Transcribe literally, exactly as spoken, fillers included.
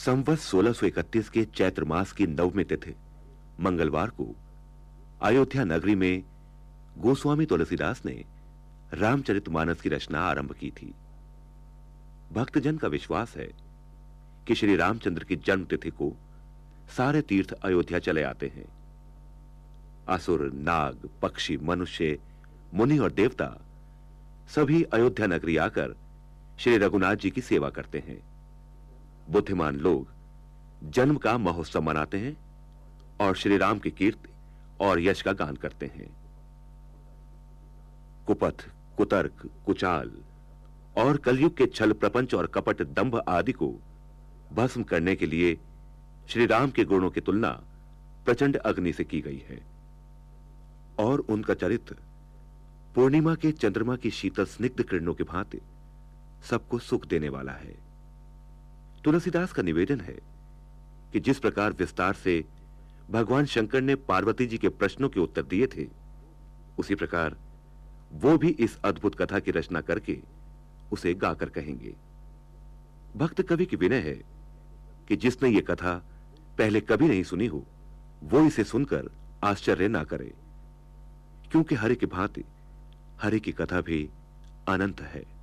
संवत सोलह सौ इकतीस के चैत्र मास की नवमी तिथि मंगलवार को अयोध्या नगरी में गोस्वामी तुलसीदास ने रामचरितमानस की रचना आरंभ की थी। भक्तजन का विश्वास है कि श्री रामचंद्र की जन्म तिथि को सारे तीर्थ अयोध्या चले आते हैं। असुर, नाग, पक्षी, मनुष्य, मुनि और देवता सभी अयोध्या नगरी आकर श्री रघुनाथ जी की सेवा करते हैं। बुद्धिमान लोग जन्म का महोत्सव मनाते हैं और श्री राम की कीर्ति और यश का गान करते हैं। कुपथ, कुतर्क, कुचाल और कलयुग के छल, प्रपंच और कपट, दंभ आदि को भस्म करने के लिए श्री राम के गुणों की तुलना प्रचंड अग्नि से की गई है और उनका चरित्र पूर्णिमा के चंद्रमा की शीतल स्निग्ध किरणों की भांति सबको सुख देने वाला है। तुलसीदास का निवेदन है कि जिस प्रकार विस्तार से भगवान शंकर ने पार्वती जी के प्रश्नों के उत्तर दिए थे, उसी प्रकार वो भी इस अद्भुत कथा की रचना करके उसे गाकर कहेंगे। भक्त कवि की विनय है कि जिसने ये कथा पहले कभी नहीं सुनी हो, वो इसे सुनकर आश्चर्य ना करे, क्योंकि हरि की भांति हरि की कथा भी अनंत है।